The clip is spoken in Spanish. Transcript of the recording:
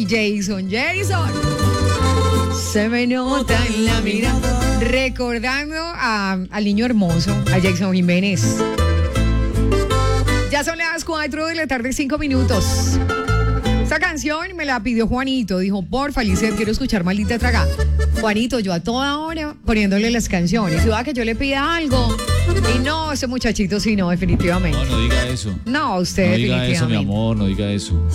mi Jason. Se me nota en la mirada. Recordando al niño hermoso, a Jason Jiménez. Ya son las 4 de la tarde, 5 minutos. Esta canción me la pidió Juanito. Dijo, porfa, Lisset, quiero escuchar Maldita Traga. Juanito, yo a toda hora poniéndole las canciones. Si va a que yo le pida algo. Y no, ese muchachito sí, no, definitivamente. No diga eso. No, usted no diga definitivamente. eso, mi amor, no diga eso.